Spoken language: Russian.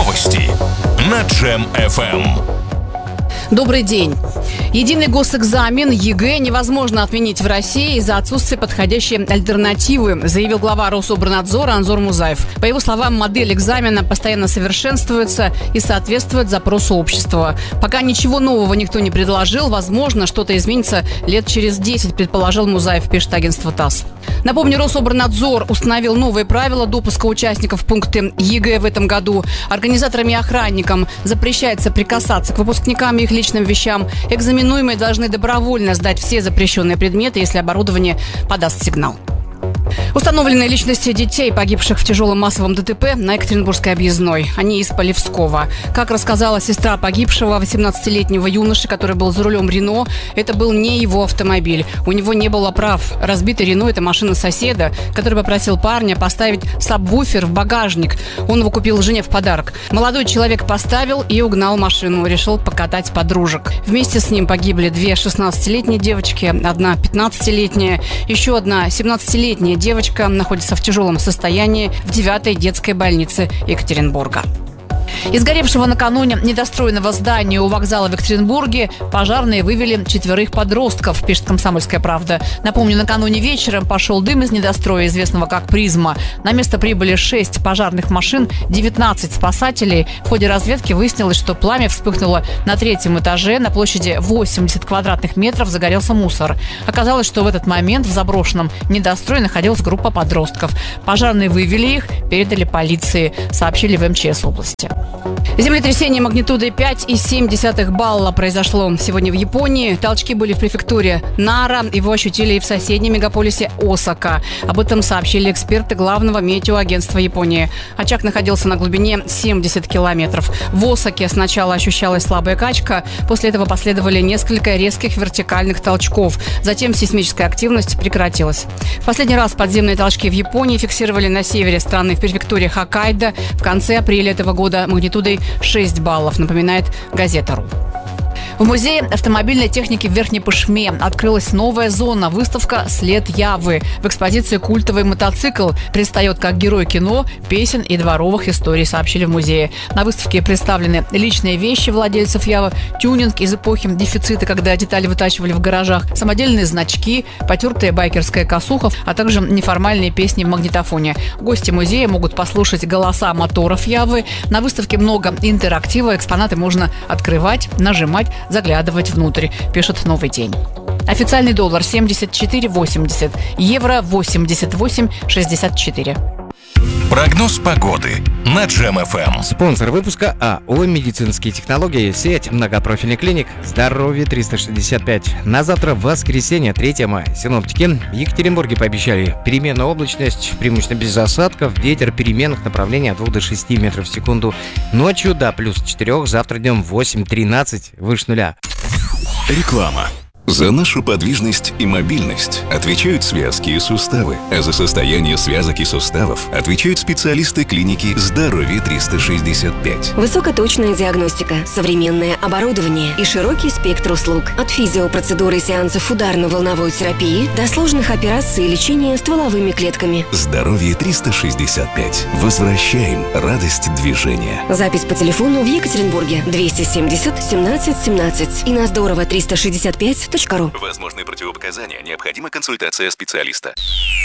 Новости на Джем FM. Добрый день. Единый госэкзамен ЕГЭ невозможно отменить в России из-за отсутствия подходящей альтернативы, заявил глава Рособорнадзора Анзор Музаев. По его словам, модель экзамена постоянно совершенствуется и соответствует запросу общества. Пока ничего нового никто не предложил, возможно, что-то изменится лет через 10, предположил Музаев, пишет агентство ТАСС. Напомню, Рособорнадзор установил новые правила допуска участников в пункты ЕГЭ в этом году. Организаторам и охранникам запрещается прикасаться к выпускникам и их личным вещам. Экзаменуемые должны добровольно сдать все запрещенные предметы, если оборудование подаст сигнал. Установлены личности детей, погибших в тяжелом массовом ДТП на Екатеринбургской объездной. Они из Полевского. Как рассказала сестра погибшего, 18-летнего юноши, который был за рулем Рено, это был не его автомобиль. У него не было прав. Разбитый Рено – это машина соседа, который попросил парня поставить сабвуфер в багажник. Он его купил жене в подарок. Молодой человек поставил и угнал машину. Решил покатать подружек. Вместе с ним погибли две 16-летние девочки, одна 15-летняя, еще одна 17-летняя девочка находится в тяжелом состоянии в 9-й детской больнице Екатеринбурга. Из горевшего накануне недостроенного здания у вокзала в Екатеринбурге пожарные вывели 4 подростков, пишет «Комсомольская правда». Напомню, накануне вечером пошел дым из недостроя, известного как «Призма». На место прибыли 6 пожарных машин, 19 спасателей. В ходе разведки выяснилось, что пламя вспыхнуло на 3-м этаже. На площади 80 квадратных метров загорелся мусор. Оказалось, что в этот момент в заброшенном недострое находилась группа подростков. Пожарные вывели их, передали полиции, сообщили в МЧС области. Землетрясение магнитудой 5,7 балла произошло сегодня в Японии. Толчки были в префектуре Нара. Его ощутили и в соседнем мегаполисе Осака. Об этом сообщили эксперты главного метеоагентства Японии. Очаг находился на глубине 70 километров. В Осаке сначала ощущалась слабая качка. После этого последовали несколько резких вертикальных толчков. Затем сейсмическая активность прекратилась. В последний раз подземные толчки в Японии фиксировали на севере страны в префектуре Хоккайдо в конце апреля этого года магнитудой 6 баллов, напоминает газета.ру. В музее автомобильной техники в Верхней Пышме открылась новая зона – выставка «След Явы». В экспозиции культовый мотоцикл предстает как герой кино, песен и дворовых историй, сообщили в музее. На выставке представлены личные вещи владельцев Явы, тюнинг из эпохи дефицита, когда детали вытачивали в гаражах, самодельные значки, потертая байкерская косуха, а также неформальные песни в магнитофоне. Гости музея могут послушать голоса моторов Явы. На выставке много интерактива, экспонаты можно открывать, нажимать, заглядывать внутрь, пишет «Новый день». Официальный доллар 74,80, евро 88,64. Прогноз погоды на Джем FM. Спонсор выпуска АО «Медицинские технологии», сеть многопрофильных клиник «Здоровье 365». На завтра, воскресенье, 3 мая. Синоптики в Екатеринбурге пообещали переменную облачность, преимущественно без осадков, ветер переменных направлений от 2 до 6 метров в секунду. Ночью до +4, завтра днем 8-13, выше нуля. Реклама. За нашу подвижность и мобильность отвечают связки и суставы, а за состояние связок и суставов отвечают специалисты клиники «Здоровье 365». Высокоточная диагностика, современное оборудование и широкий спектр услуг. От физиопроцедуры и сеансов ударно-волновой терапии до сложных операций и лечения стволовыми клетками. «Здоровье 365». Возвращаем радость движения. Запись по телефону в Екатеринбурге 270 17 17 и на здорово 365.ру. Возможны противопоказания. Необходима консультация специалиста.